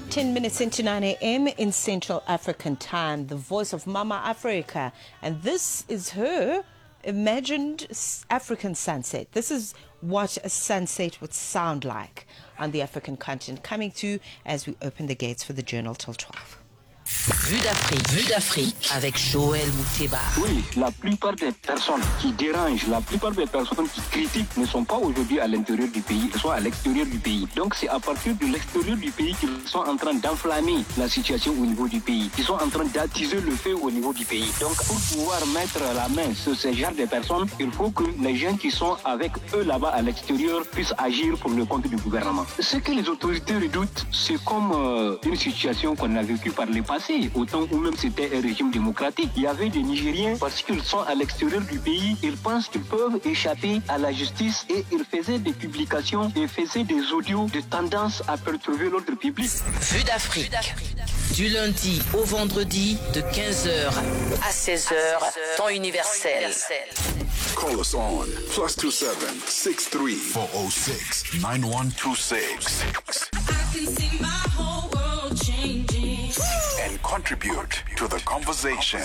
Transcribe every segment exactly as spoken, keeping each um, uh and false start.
ten minutes into nine a.m. in Central African time, the voice of Mama Africa. And this is her imagined African sunset. This is what a sunset would sound like on the African continent, coming to as we open the gates for the journal till twelve. Vue d'Afrique, Vue d'Afrique avec Joël Mouteba. Oui, la plupart des personnes qui dérangent, la plupart des personnes qui critiquent ne sont pas aujourd'hui à l'intérieur du pays, elles sont à l'extérieur du pays. Donc c'est à partir de l'extérieur du pays qu'ils sont en train d'enflammer la situation au niveau du pays. Ils sont en train d'attiser le feu au niveau du pays. Donc pour pouvoir mettre la main sur ce genre de personnes, il faut que les gens qui sont avec eux là-bas à l'extérieur puissent agir pour le compte du gouvernement. Ce que les autorités redoutent, c'est comme euh, une situation qu'on a vécue par le passé. Au temps où même c'était un régime démocratique, il y avait des Nigériens, parce qu'ils sont à l'extérieur du pays, ils pensent qu'ils peuvent échapper à la justice et ils faisaient des publications et faisaient des audios de tendance à perturber l'ordre public. Vue d'Afrique, du lundi au vendredi de quinze heures à seize heures, temps universel. Call us on plus two seven six three four oh six nine one two six. I can see my whole world changing. And contribute to the conversation.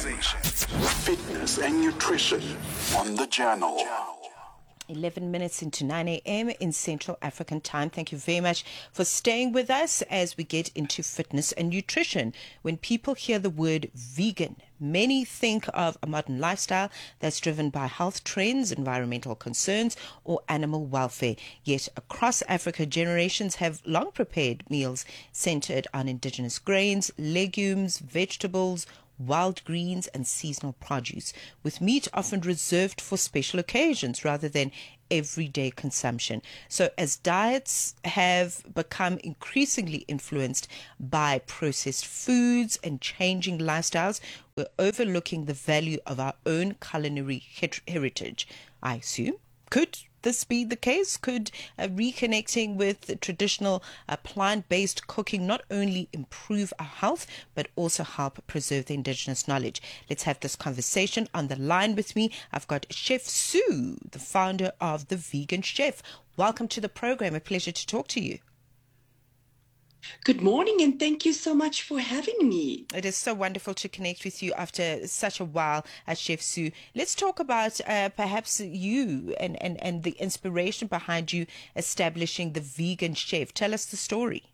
Fitness and nutrition on the journal. eleven minutes into nine a.m. in Central African time. Thank you very much for staying with us as we get into fitness and nutrition. When people hear the word vegan, many think of a modern lifestyle that's driven by health trends, environmental concerns, or animal welfare. Yet across Africa, generations have long prepared meals centered on indigenous grains, legumes, vegetables, wild greens and seasonal produce, with meat often reserved for special occasions rather than everyday consumption. So as diets have become increasingly influenced by processed foods and changing lifestyles, we're overlooking the value of our own culinary heritage. I assume. Could this be the case? Could uh, reconnecting with traditional uh, plant-based cooking not only improve our health, but also help preserve the indigenous knowledge? Let's have this conversation. On the line with me, I've got Chef Sue, the founder of The Vegan Chef. Welcome to the program. A pleasure to talk to you. Good morning, and thank you so much for having me. It is so wonderful to connect with you after such a while, uh, Chef Sue. Let's talk about uh, perhaps you and, and, and the inspiration behind you establishing The Vegan Chef. Tell us the story.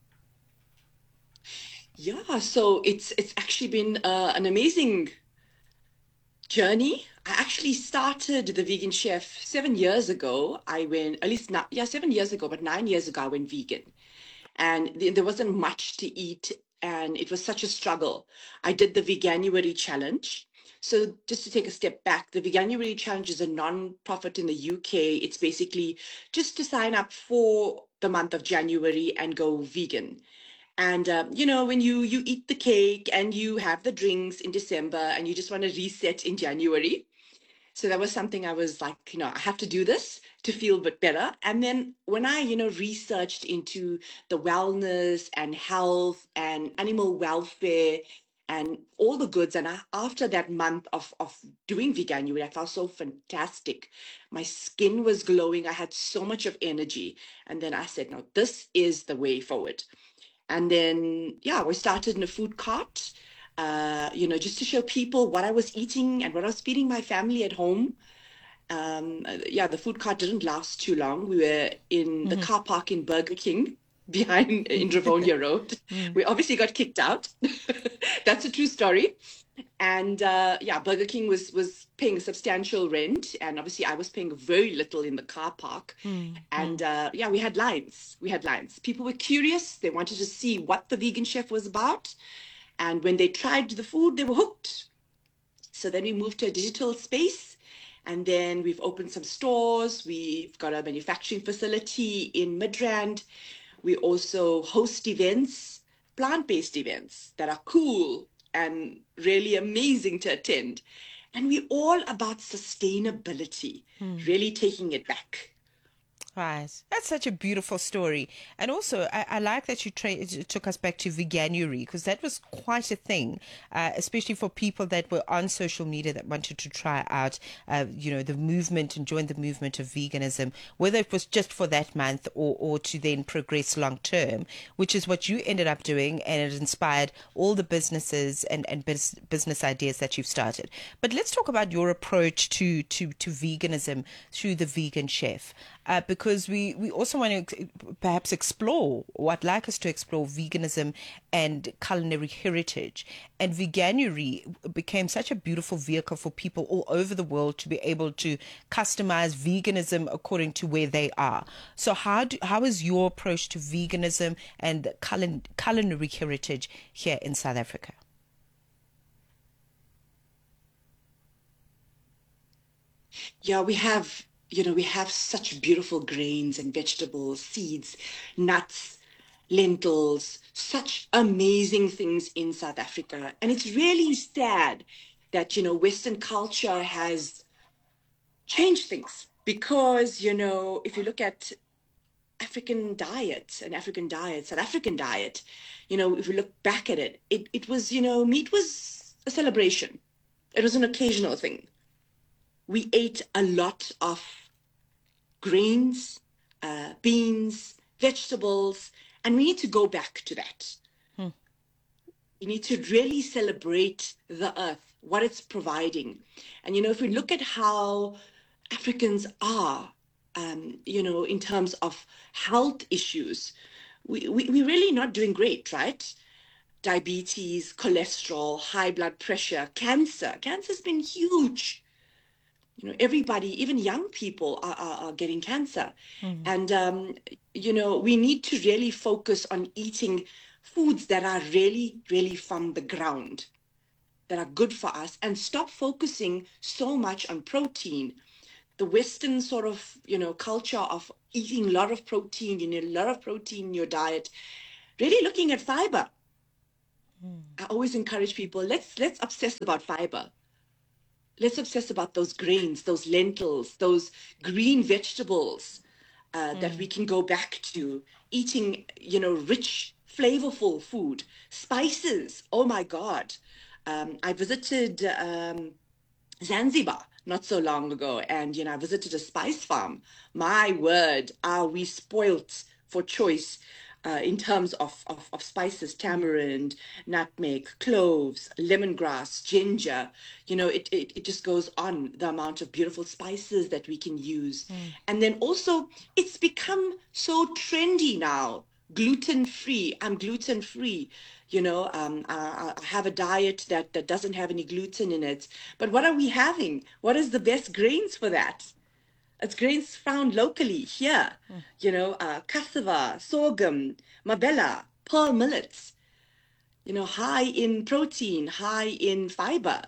Yeah, so it's it's actually been uh, an amazing journey. I actually started The Vegan Chef seven years ago. I went, at least not, yeah, seven years ago, but nine years ago I went vegan. And there wasn't much to eat, and it was such a struggle. I did the Veganuary Challenge. So just to take a step back, the Veganuary Challenge is a non-profit in the U K. It's basically just to sign up for the month of January and go vegan. And, um, you know, when you, you eat the cake and you have the drinks in December and you just want to reset in January. So that was something I was like, you know, I have to do this to feel a bit better. And then when I, you know, researched into the wellness and health and animal welfare and all the goods, and I, after that month of, of doing Veganuary, I felt so fantastic. My skin was glowing. I had so much of energy. And then I said, no, this is the way forward. And then, yeah, we started in a food cart. Uh, you know, just to show people what I was eating and what I was feeding my family at home. Um, yeah, the food cart didn't last too long. We were in mm-hmm. the car park in Burger King behind in Dravonia Road. Mm. We obviously got kicked out. That's a true story. And uh, yeah, Burger King was was paying substantial rent, and obviously I was paying very little in the car park. Mm. And uh, yeah, we had lines. We had lines. People were curious. They wanted to see what the Vegan Chef was about. And when they tried the food, they were hooked. So then we moved to a digital space, and then we've opened some stores. We've got a manufacturing facility in Midrand. We also host events, plant-based events that are cool and really amazing to attend. And we're all about sustainability, hmm. really taking it back. Right. That's such a beautiful story. And also, I, I like that you tra- took us back to veganuary, because that was quite a thing, uh, especially for people that were on social media that wanted to try out, uh, you know, the movement and join the movement of veganism, whether it was just for that month or, or to then progress long term, which is what you ended up doing. And it inspired all the businesses and, and bus- business ideas that you've started. But let's talk about your approach to, to, to veganism through the Vegan Chef. Uh, because we, we also want to perhaps explore, or I'd like us to explore, veganism and culinary heritage. And Veganuary became such a beautiful vehicle for people all over the world to be able to customize veganism according to where they are. So how do, how is your approach to veganism and culin- culinary heritage here in South Africa? Yeah, we have, you know, we have such beautiful grains and vegetables, seeds, nuts, lentils, such amazing things in South Africa. And it's really sad that, you know, Western culture has changed things because, you know, if you look at African diet, an African diet, South African diet, you know, if you look back at it, it, it was, you know, meat was a celebration. It was an occasional thing. We ate a lot of grains, uh, beans, vegetables, and we need to go back to that. Hmm. We need to really celebrate the earth, what it's providing. And, you know, if we look at how Africans are, um, you know, in terms of health issues, we, we, we're really not doing great, right? Diabetes, cholesterol, high blood pressure, cancer. Cancer has been huge. You know, everybody, even young people are, are, are getting cancer. Mm-hmm. And, um, you know, we need to really focus on eating foods that are really, really from the ground, that are good for us, and stop focusing so much on protein. The Western sort of, you know, culture of eating a lot of protein, you need a lot of protein in your diet, really looking at fiber. Mm. I always encourage people, let's let's obsess about fiber. Let's obsess about those grains, those lentils, those green vegetables uh, mm. that we can go back to. Eating, you know, rich, flavorful food. Spices, oh my God. Um, I visited um, Zanzibar not so long ago, and, you know, I visited a spice farm. My word, are we spoilt for choice uh, in terms of, of, of spices, tamarind, nutmeg, cloves, lemongrass, ginger. You know, it, it, it just goes on, the amount of beautiful spices that we can use. Mm. And then also, it's become so trendy now, gluten-free. I'm gluten-free. You know, um, I, I have a diet that, that doesn't have any gluten in it. But what are we having? What is the best grains for that? It's grains found locally here. Mm. You know, uh, cassava, sorghum, mabella, pearl millets. You know, high in protein, high in fiber.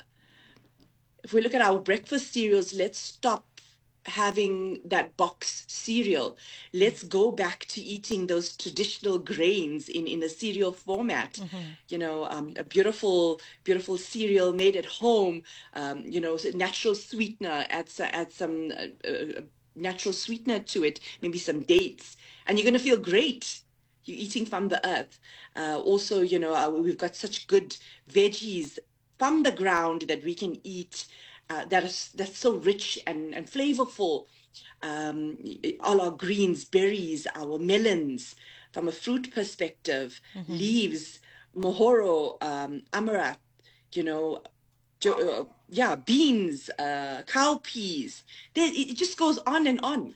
If we look at our breakfast cereals, let's stop having that box cereal. Let's go back to eating those traditional grains in, in a cereal format. Mm-hmm. You know, um, a beautiful, beautiful cereal made at home, um, you know, natural sweetener, add, add some uh, uh, natural sweetener to it, maybe some dates, and you're going to feel great. You're eating from the earth. Uh, also, you know, uh, we've got such good veggies from the ground that we can eat. Uh, that is that's so rich and, and flavorful. Um, all our greens, berries, our melons, from a fruit perspective, mm-hmm. leaves, mohoro, um, amaranth, you know, jo- uh, yeah, beans, uh, cowpeas. There, it just goes on and on.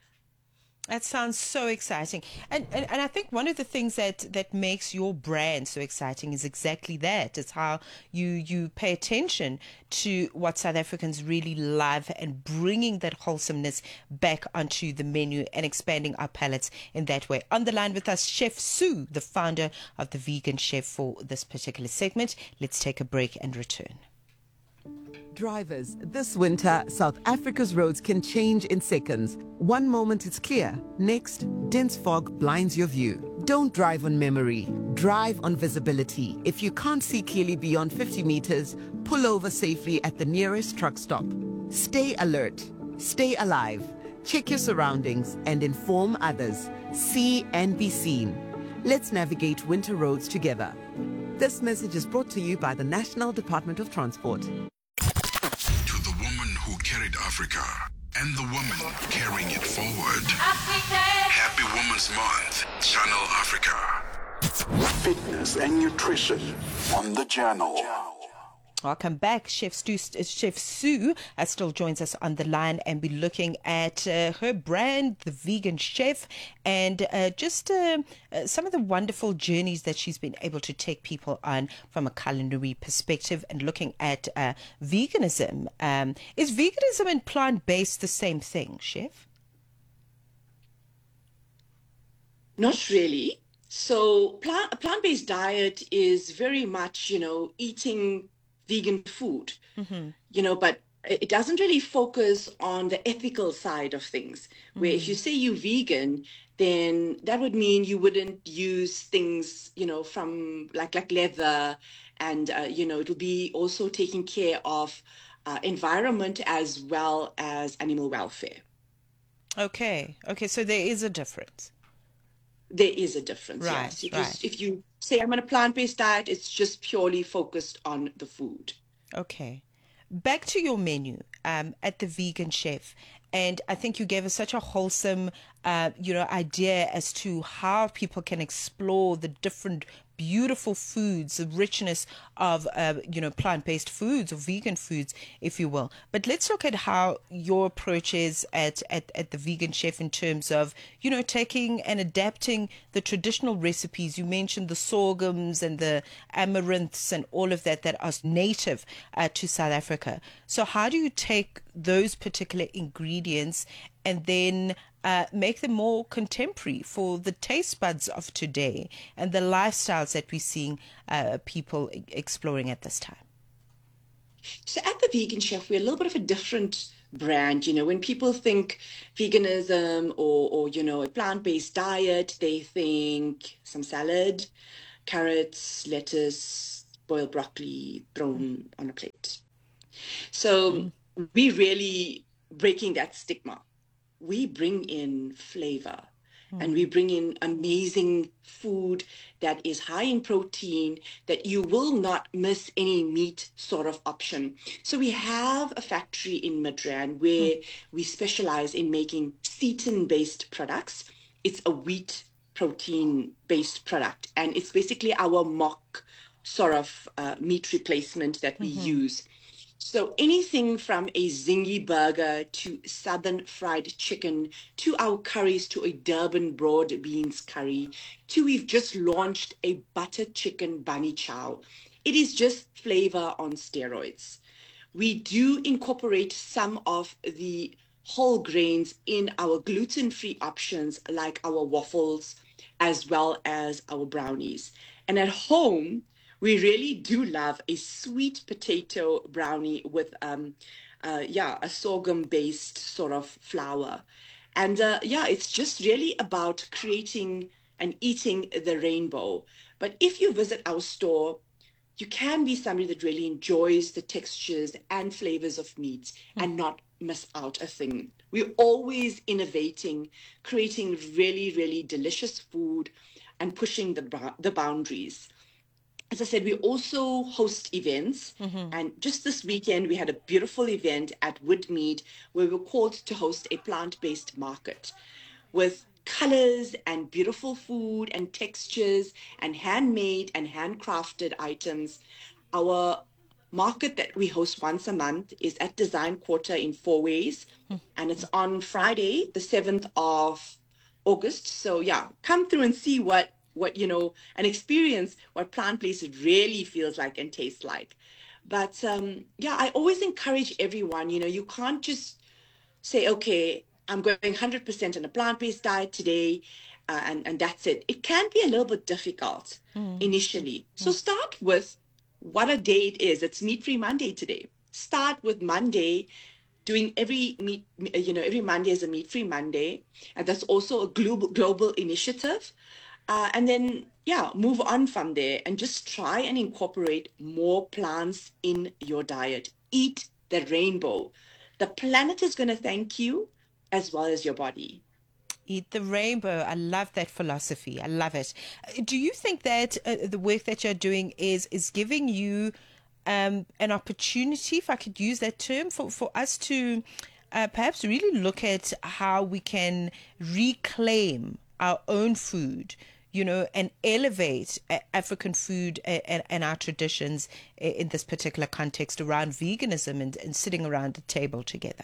That sounds so exciting. And, and and I think one of the things that, that makes your brand so exciting is exactly that. It's how you, you pay attention to what South Africans really love and bringing that wholesomeness back onto the menu and expanding our palates in that way. On the line with us, Chef Sue, the founder of the Vegan Chef, for this particular segment. Let's take a break and return. Drivers, this winter, South Africa's roads can change in seconds. One moment it's clear, next, dense fog blinds your view. Don't drive on memory, drive on visibility. If you can't see clearly beyond fifty meters, pull over safely at the nearest truck stop. Stay alert, stay alive. Check your surroundings and inform others. See and be seen. Let's navigate winter roads together. This message is brought to you by the National Department of Transport. To the woman who carried Africa and the woman carrying it forward. Happy Women's Month, Channel Africa. Fitness and nutrition on the channel. Welcome back. Chef Stu, Chef Sue uh, still joins us on the line, and we're looking at uh, her brand, The Vegan Chef, and uh, just uh, uh, some of the wonderful journeys that she's been able to take people on from a culinary perspective, and looking at uh, veganism. Um, is veganism and plant-based the same thing, Chef? Not really. So plant, a plant-based diet is very much, you know, eating vegan food, mm-hmm. you know, but it doesn't really focus on the ethical side of things, where mm-hmm. if you say you vegan, then that would mean you wouldn't use things, you know, from like, like leather, and, uh, you know, it'll be also taking care of uh, environment as well as animal welfare. Okay. Okay. So there is a difference. There is a difference, right, yes. If, right. you, if you say I'm on a plant-based diet, it's just purely focused on the food. Okay. Back to your menu um, at The Vegan Chef. And I think you gave us such a wholesome, uh, you know, idea as to how people can explore the different beautiful foods, the richness of, uh, you know, plant-based foods or vegan foods, if you will. But let's look at how your approach is at, at, at The Vegan Chef in terms of, you know, taking and adapting the traditional recipes. You mentioned the sorghums and the amaranths and all of that that are native uh, to South Africa. So how do you take those particular ingredients and then uh, make them more contemporary for the taste buds of today and the lifestyles that we're seeing uh, people exploring at this time? So at The Vegan Chef, we're a little bit of a different brand. You know, when people think veganism or, or you know, a plant-based diet, they think some salad, carrots, lettuce, boiled broccoli thrown on a plate. So mm. we really breaking that stigma. We bring in flavor mm. and we bring in amazing food that is high in protein, that you will not miss any meat sort of option. So we have a factory in Midrand where mm. we specialize in making seitan-based products. It's a wheat protein-based product, and it's basically our mock sort of uh, meat replacement that we mm-hmm. use. So anything from a zingy burger to southern fried chicken to our curries to a Durban broad beans curry to we've just launched a butter chicken bunny chow. It is just flavor on steroids. We do incorporate some of the whole grains in our gluten-free options like our waffles as well as our brownies. And at home, we really do love a sweet potato brownie with, um, uh, yeah, a sorghum-based sort of flour. And uh, yeah, it's just really about creating and eating the rainbow. But if you visit our store, you can be somebody that really enjoys the textures and flavors of meat mm. and not miss out a thing. We're always innovating, creating really, really delicious food and pushing the, the boundaries. As I said, we also host events. Mm-hmm. And just this weekend, we had a beautiful event at Woodmead where we were called to host a plant-based market with colors and beautiful food and textures and handmade and handcrafted items. Our market that we host once a month is at Design Quarter in Fourways. Mm-hmm. And it's on Friday, the seventh of August. So yeah, come through and see what what, you know, and experience what plant-based really feels like and tastes like. But um, yeah, I always encourage everyone, you know, you can't just say, okay, I'm going one hundred percent on a plant-based diet today, uh, and, and that's it. It can be a little bit difficult mm. initially. Mm. So start with what a day it is. It's Meat-Free Monday today. Start with Monday, doing every meat, you know, every Monday is a Meat-Free Monday. And that's also a global, global initiative. Uh, and then, yeah, move on from there and just try and incorporate more plants in your diet. Eat the rainbow. The planet is going to thank you as well as your body. Eat the rainbow. I love that philosophy. I love it. Uh, Do you think that uh, the work that you're doing is is giving you um, an opportunity, if I could use that term, for, for us to uh, perhaps really look at how we can reclaim our own food, you know, and elevate uh, African food and, and, and our traditions i- in this particular context around veganism and, and sitting around the table together?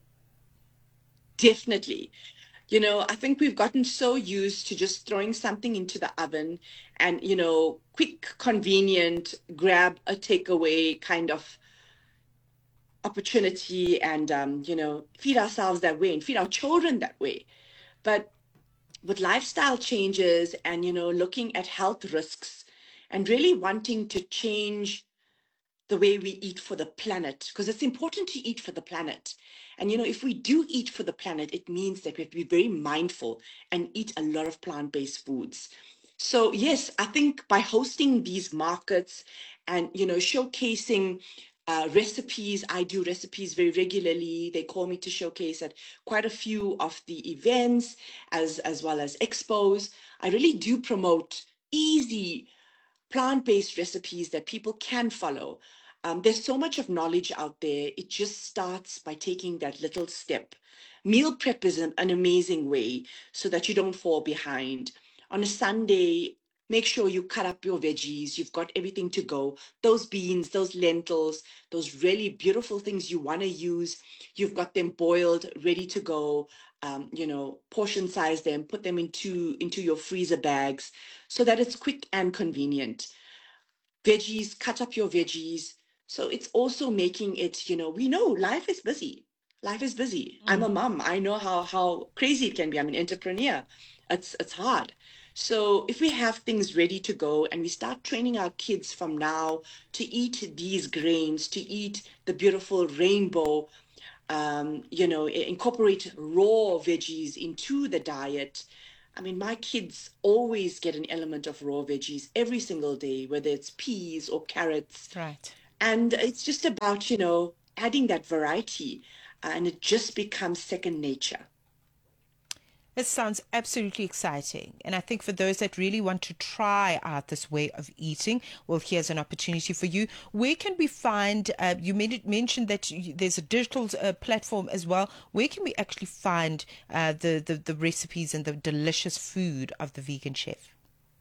Definitely. You know, I think we've gotten so used to just throwing something into the oven and, you know, quick, convenient, grab a takeaway kind of opportunity and, um, you know, feed ourselves that way and feed our children that way. But with lifestyle changes and, you know, looking at health risks and really wanting to change the way we eat for the planet, because it's important to eat for the planet. And, you know, if we do eat for the planet, it means that we have to be very mindful and eat a lot of plant-based foods. So, yes, I think by hosting these markets and, you know, showcasing uh, recipes, I do recipes very regularly. They call me to showcase at quite a few of the events as, as well as expos. I really do promote easy plant-based recipes that people can follow. Um, there's so much of knowledge out there. It just starts by taking that little step. Meal prep is an, an amazing way so that you don't fall behind. On a Sunday, make sure you cut up your veggies. You've got everything to go. Those beans, those lentils, those really beautiful things you want to use, you've got them boiled, ready to go. Um, you know, portion size them, put them into into your freezer bags so that it's quick and convenient. Veggies, cut up your veggies. So it's also making it, you know, we know life is busy. Life is busy. I'm a mom. I know how how crazy it can be. I'm an entrepreneur. It's it's hard. So if we have things ready to go and we start training our kids from now to eat these grains, to eat the beautiful rainbow, um, you know, i- incorporate raw veggies into the diet. I mean, my kids always get an element of raw veggies every single day, whether it's peas or carrots. Right. And it's just about, you know, adding that variety, and it just becomes second nature. This sounds absolutely exciting. And I think for those that really want to try out this way of eating, well, here's an opportunity for you. Where can we find, uh, you made it, mentioned that you, there's a digital uh, platform as well. Where can we actually find uh, the, the, the recipes and the delicious food of the vegan chef?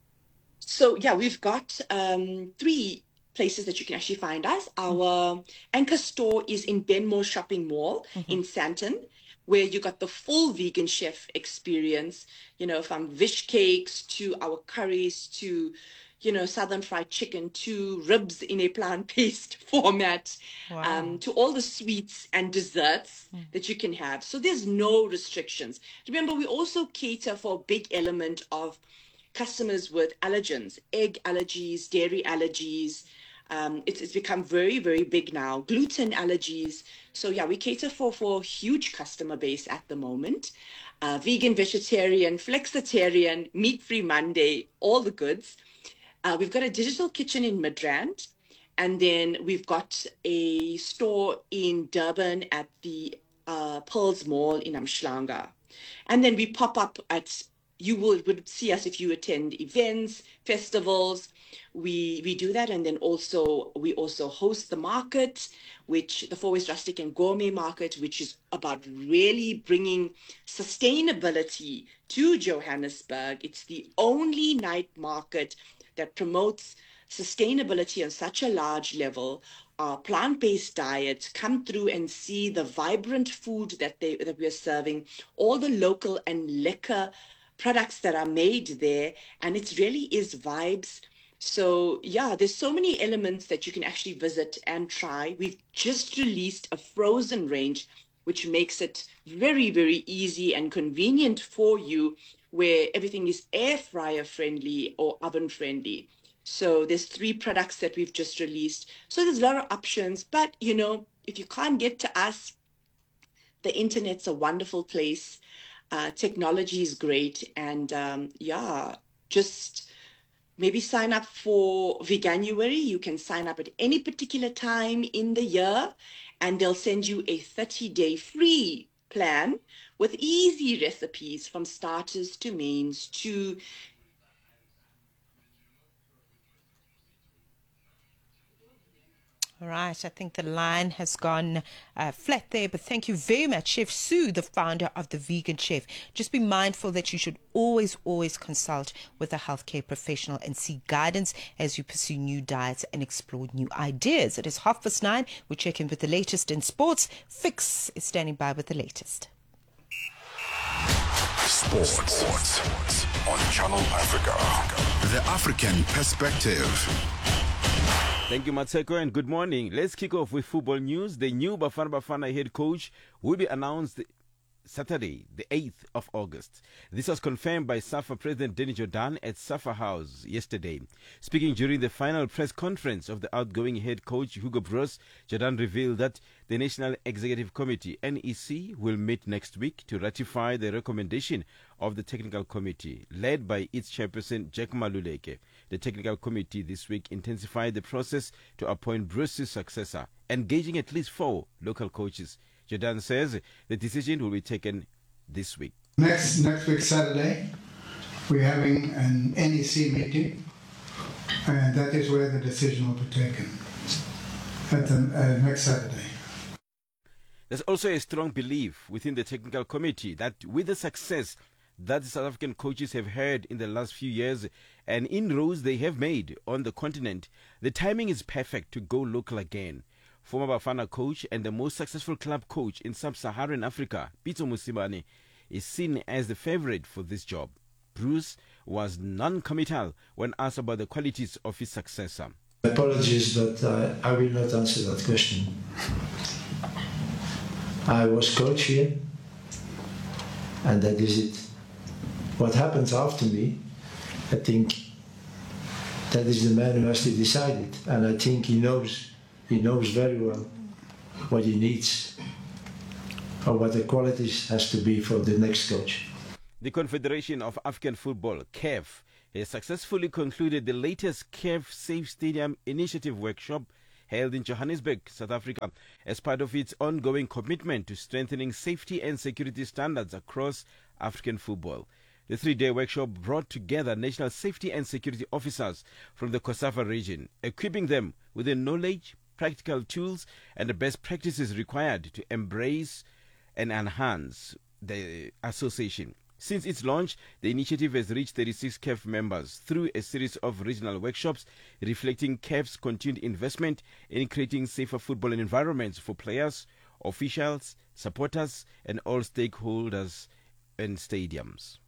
So yeah, we've got um, three places that you can actually find us. Our anchor store is in Benmore Shopping Mall in Sandton, where you got the full vegan chef experience, you know, from fish cakes to our curries to, you know, southern fried chicken to ribs in a plant-based format, Wow. um, to all the sweets and desserts that you can have. So there's no restrictions. Remember, we also cater for a big element of customers with allergens, egg allergies, dairy allergies. Um, it's, it's become very, very big now. Gluten allergies. So yeah, we cater for, for a huge customer base at the moment. Uh, vegan, vegetarian, flexitarian, meat-free Monday, all the goods. Uh, we've got a digital kitchen in Midrand. And then we've got a store in Durban at the uh, Pearls Mall in Umhlanga. And then we pop up at, you will, would see us if you attend events, festivals. We we do that. And then also, we also host the market, which the Four Ways Rustic and Gourmet Market, which is about really bringing sustainability to Johannesburg. It's the only night market that promotes sustainability on such a large level. Uh, plant-based diets, come through and see the vibrant food that they that we're serving, all the local and lekker products that are made there, and it really is vibes. So yeah, there's so many elements that you can actually visit and try. We've just released a frozen range, which makes it very, very easy and convenient for you, where everything is air fryer friendly or oven friendly. So there's three products that we've just released. So there's a lot of options, but you know, if you can't get to us, the internet's a wonderful place. Uh, technology is great, and um, yeah, just maybe sign up for Veganuary. You can sign up at any particular time in the year, and they'll send you a thirty-day free plan with easy recipes from starters to mains to All right, I think the line has gone uh, flat there, but thank you very much, Chef Sue, the founder of The Vegan Chef. Just be mindful that you should always, always consult with a healthcare professional and seek guidance as you pursue new diets and explore new ideas. It is half past nine. We check in with the latest in sports. Fix is standing by with the latest. Sports. Sports on Channel Africa. The African Perspective. Thank you, Matseko, and good morning. Let's kick off with football news. The new Bafana Bafana head coach will be announced Saturday, the eighth of August. This was confirmed by SAFA President Danny Jordan at SAFA House yesterday. Speaking during the final press conference of the outgoing head coach Hugo Broos, Jordan revealed that the National Executive Committee, N E C, will meet next week to ratify the recommendation of the Technical Committee, led by its chairperson Jack Maluleke. The Technical Committee this week intensified the process to appoint Broos' successor, engaging at least four local coaches. Jordan says the decision will be taken this week. Next next week, Saturday, we're having an N E C meeting, and that is where the decision will be taken, at the, uh, next Saturday. There's also a strong belief within the Technical Committee that with the success that the South African coaches have had in the last few years and inroads they have made on the continent, the timing is perfect to go local again. Former Bafana coach and the most successful club coach in sub-Saharan Africa, Pitso Mosimane, is seen as the favorite for this job. Broos was non-committal when asked about the qualities of his successor. Apologies, but uh, I will not answer that question. I was coach here, and that is it. What happens after me, I think that is the man who has to decide it, and I think he knows he knows very well what he needs or what the qualities has to be for the next coach. The Confederation of African Football, C A F, has successfully concluded the latest C A F Safe Stadium Initiative workshop held in Johannesburg, South Africa, as part of its ongoing commitment to strengthening safety and security standards across African football. The three-day workshop brought together national safety and security officers from the COSAFA region, equipping them with the knowledge, practical tools, and the best practices required to embrace and enhance the association. Since its launch, the initiative has reached thirty-six C A F members through a series of regional workshops reflecting C A F's continued investment in creating safer football environments for players, officials, supporters, and all stakeholders in stadiums.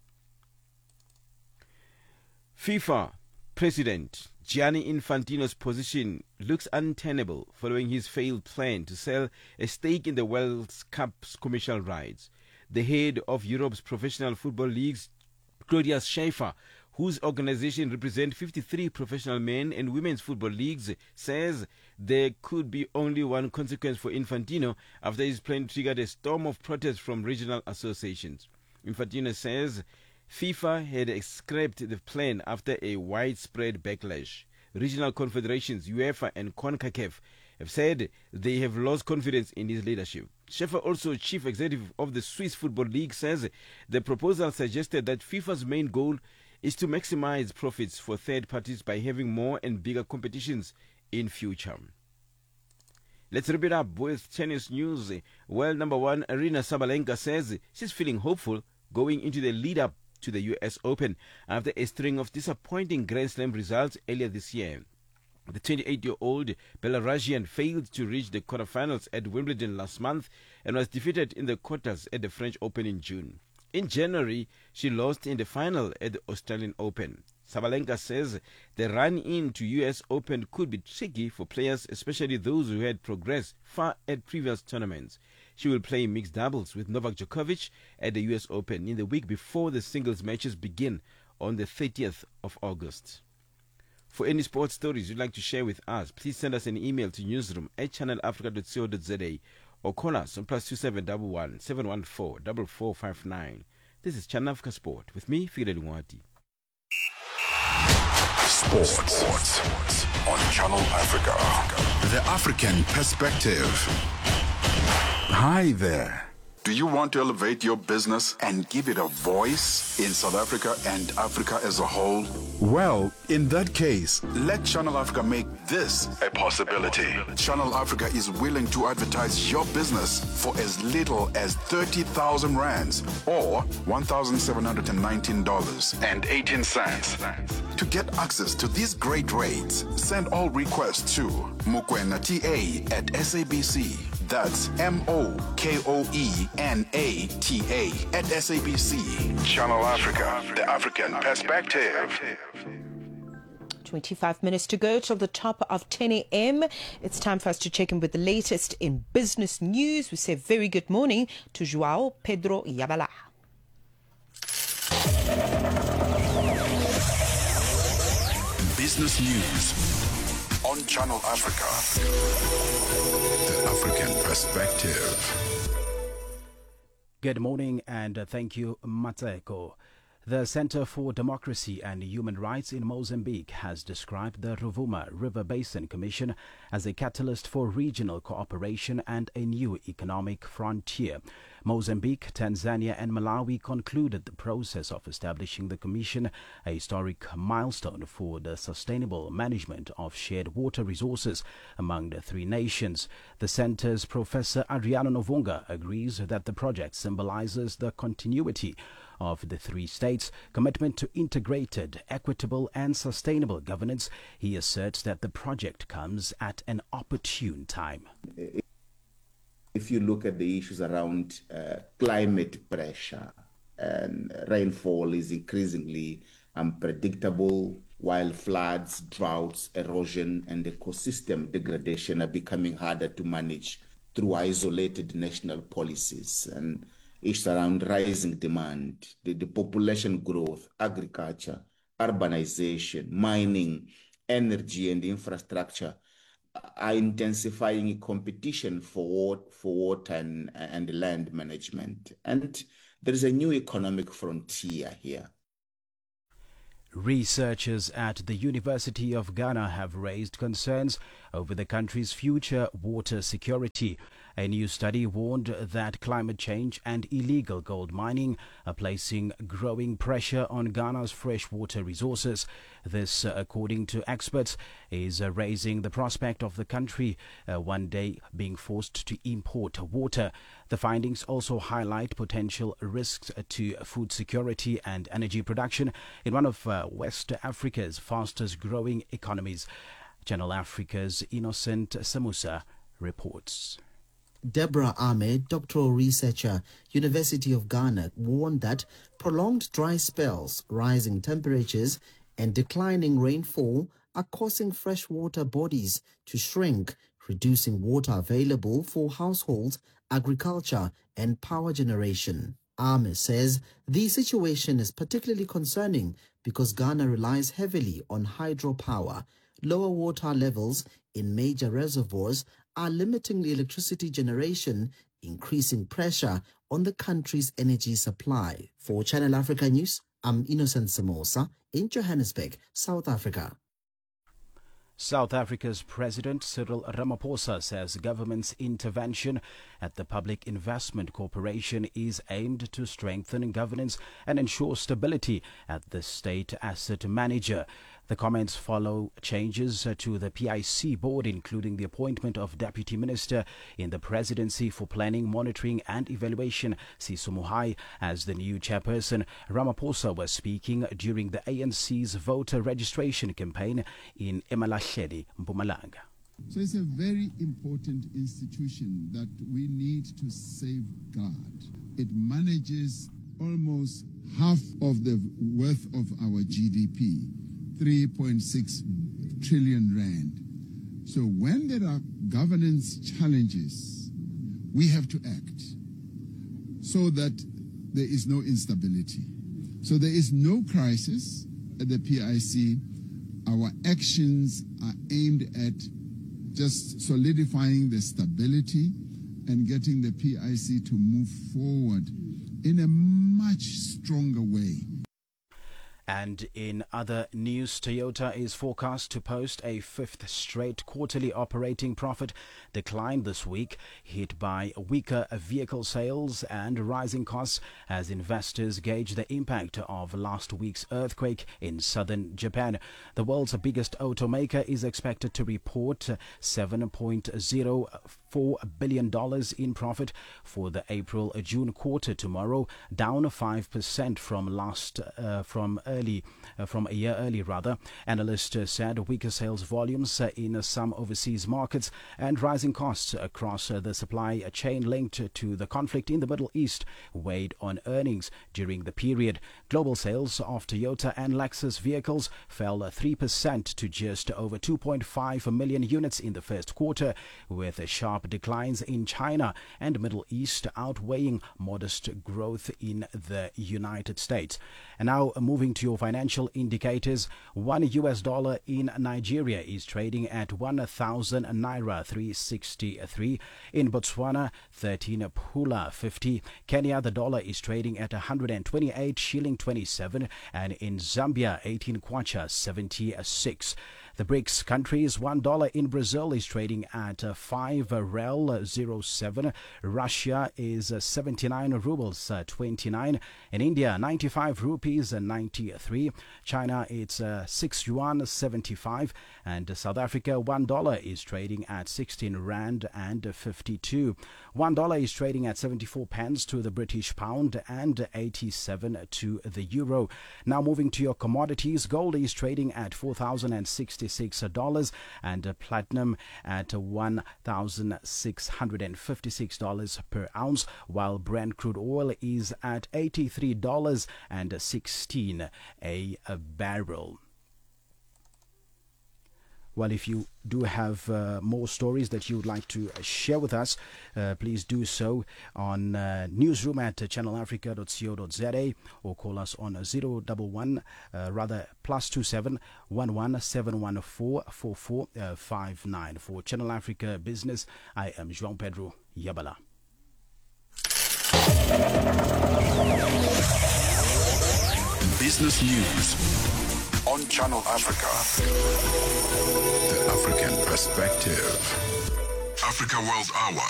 FIFA President Gianni Infantino's position looks untenable following his failed plan to sell a stake in the World Cup's commercial rights. The head of Europe's professional football leagues, Claudius Schäfer, whose organization represents fifty-three professional men and women's football leagues, says there could be only one consequence for Infantino after his plan triggered a storm of protests from regional associations. Infantino says FIFA had scrapped the plan after a widespread backlash. Regional confederations, UEFA and CONCACAF, have said they have lost confidence in his leadership. Schäfer, also chief executive of the Swiss Football League, says the proposal suggested that FIFA's main goal is to maximize profits for third parties by having more and bigger competitions in future. Let's wrap it up with tennis news. World number one Aryna Sabalenka says she's feeling hopeful going into the lead-up to the U S Open after a string of disappointing Grand Slam results earlier this year. The twenty-eight-year-old Belarusian failed to reach the quarterfinals at Wimbledon last month and was defeated in the quarters at the French Open in June. In January, she lost in the final at the Australian Open. Sabalenka says the run into U S Open could be tricky for players, especially those who had progressed far at previous tournaments. She will play mixed doubles with Novak Djokovic at the U S Open in the week before the singles matches begin on the thirtieth of August. For any sports stories you'd like to share with us, please send us an email to newsroom at channel africa dot co dot za or call us on plus two seven one one, seven one four, four four five nine. This is Channel Africa Sport with me, Fidel Ngwati. Sports. Sports on Channel Africa. The African Perspective. Hi there. Do you want to elevate your business and give it a voice in South Africa and Africa as a whole? Well, in that case, let Channel Africa make this a possibility. Channel Africa is willing to advertise your business for as little as thirty thousand rands or one thousand seven hundred nineteen dollars and eighteen cents. To get access to these great rates, send all requests to Mokoena T A at S A B C. That's M O K O E N A T A at S A B C. Channel Africa, the African perspective. twenty-five minutes to go till the top of ten a.m. It's time for us to check in with the latest in business news. We say very good morning to João Pedro Yabala. Business news on Channel Africa, the African perspective. Good morning and uh, thank you, Mateko. The Center for Democracy and Human Rights in Mozambique has described the Rovuma River Basin Commission as a catalyst for regional cooperation and a new economic frontier. Mozambique, Tanzania and Malawi concluded the process of establishing the commission, a historic milestone for the sustainable management of shared water resources among the three nations. The center's Professor Adriano Novunga agrees that the project symbolizes the continuity of the three states' commitment to integrated, equitable and sustainable governance. He asserts that the project comes at an opportune time. If you look at the issues around uh, climate pressure, and rainfall is increasingly unpredictable, while floods, droughts, erosion and ecosystem degradation are becoming harder to manage through isolated national policies, and issues around rising demand, the, the population growth, agriculture, urbanization, mining, energy and infrastructure are intensifying competition for, for water and, and land management. And there is a new economic frontier here. Researchers at the University of Ghana have raised concerns over the country's future water security. A new study warned that climate change and illegal gold mining are placing growing pressure on Ghana's freshwater resources. This, uh, according to experts, is uh, raising the prospect of the country uh, one day being forced to import water. The findings also highlight potential risks to food security and energy production in one of uh, West Africa's fastest growing economies. Channel Africa's Innocent Samusa reports. Deborah Ahmed, doctoral researcher, University of Ghana, warned that prolonged dry spells, rising temperatures and declining rainfall are causing freshwater bodies to shrink, reducing water available for households, agriculture and power generation. Ahmed says the situation is particularly concerning because Ghana relies heavily on hydropower. Lower water levels in major reservoirs are limiting the electricity generation, increasing pressure on the country's energy supply. For Channel Africa News, I'm Innocent Samosa in Johannesburg, South Africa. South Africa's President Cyril Ramaphosa says government's intervention at the Public Investment Corporation is aimed to strengthen governance and ensure stability at the state asset manager. The comments follow changes to the P I C board, including the appointment of Deputy Minister in the Presidency for Planning, Monitoring and Evaluation, Siso Muhai, as the new chairperson. Ramaphosa was speaking during the A N C's voter registration campaign in Emalahleni, Mpumalanga. So it's a very important institution that we need to safeguard. It manages almost half of the worth of our G D P. three point six trillion rand. So when there are governance challenges, we have to act so that there is no instability. So there is no crisis at the P I C. Our actions are aimed at just solidifying the stability and getting the P I C to move forward in a much stronger way. And in other news, Toyota is forecast to post a fifth straight quarterly operating profit decline this week, hit by weaker vehicle sales and rising costs as investors gauge the impact of last week's earthquake in southern Japan. The world's biggest automaker is expected to report seven point zero four billion dollars in profit for the April-June quarter tomorrow, down five percent from last uh, from early uh, from a year early rather. Analysts uh, said weaker sales volumes uh, in uh, some overseas markets and rising costs across uh, the supply chain linked to the conflict in the Middle East weighed on earnings during the period. Global sales of Toyota and Lexus vehicles fell three percent to just over two point five million units in the first quarter, with sharp declines in China and Middle East outweighing modest growth in the United States. And now moving to your financial indicators, one U S dollar in Nigeria is trading at one thousand naira three sixty-three. In Botswana, thirteen pula fifty. Kenya, the dollar is trading at one hundred twenty-eight shilling twenty-seven, and in Zambia, eighteen kwacha seventy-six. The BRICS countries, one dollar in Brazil is trading at uh, five rel zero seven. Russia is uh, seventy-nine rubles uh, twenty-nine. In India, ninety-five rupees uh, ninety-three. China, it's uh, six yuan seventy-five. And uh, South Africa, one dollar is trading at sixteen rand and fifty-two. one dollar is trading at seventy-four pence to the British pound and eighty-seven to the euro. Now moving to your commodities, gold is trading at four thousand sixty-six dollars and uh, platinum at one thousand six hundred fifty-six dollars per ounce, while Brent crude oil is at eighty-three dollars and sixteen cents a, a barrel. Well, if you do have uh, more stories that you would like to uh, share with us, uh, please do so on uh, newsroom at uh, channel africa dot co dot za or call us on zero one one, uh, rather plus two seven one one seven one four four four five nine. For Channel Africa Business, I am João Pedro Yabala. Business News on Channel Africa. The African Perspective. Africa World Hour